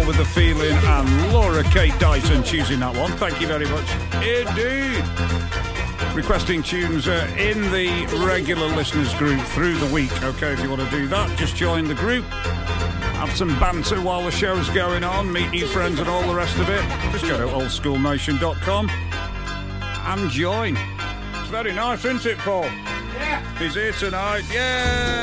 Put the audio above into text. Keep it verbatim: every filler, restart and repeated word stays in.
Paul with the Feeling, and Laura Kate Dyson choosing that one. Thank you very much indeed. Requesting tunes uh, in the regular listeners group through the week. Okay, if you want to do that, just join the group. Have some banter while the show's going on. Meet new friends and all the rest of it. Just go to old school nation dot com and join. It's very nice, isn't it, Paul? Yeah. He's here tonight. Yeah.